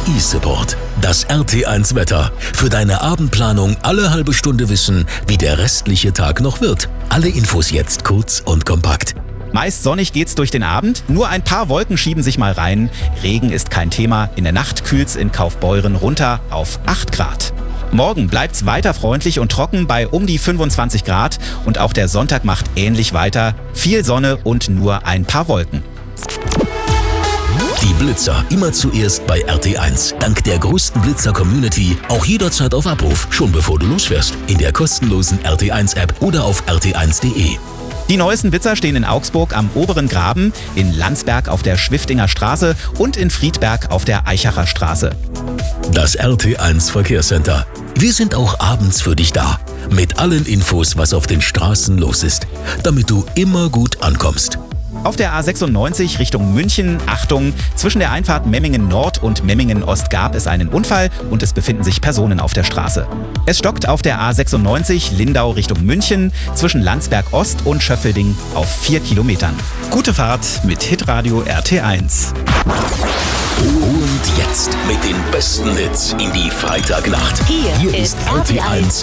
KI-Support. Das RT1 Wetter. Für deine Abendplanung alle halbe Stunde wissen, wie der restliche Tag noch wird. Alle Infos jetzt kurz und kompakt. Meist sonnig geht's durch den Abend, nur ein paar Wolken schieben sich mal rein. Regen ist kein Thema, in der Nacht kühlt's in Kaufbeuren runter auf 8 Grad. Morgen bleibt's weiter freundlich und trocken bei um die 25 Grad und auch der Sonntag macht ähnlich weiter. Viel Sonne und nur ein paar Wolken. Die Blitzer immer zuerst bei RT1. Dank der größten Blitzer-Community auch jederzeit auf Abruf, schon bevor du losfährst. In der kostenlosen RT1-App oder auf rt1.de. Die neuesten Blitzer stehen in Augsburg am Oberen Graben, in Landsberg auf der Schwiftinger Straße und in Friedberg auf der Eichacher Straße. Das RT1 Verkehrscenter. Wir sind auch abends für dich da. Mit allen Infos, was auf den Straßen los ist. Damit du immer gut ankommst. Auf der A96 Richtung München, Achtung, zwischen der Einfahrt Memmingen Nord und Memmingen Ost gab es einen Unfall und es befinden sich Personen auf der Straße. Es stockt auf der A96 Lindau Richtung München zwischen Landsberg Ost und Schöffelding auf 4 Kilometern. Gute Fahrt mit Hitradio RT1. Und jetzt mit den besten Hits in die Freitagnacht. Hier ist RT1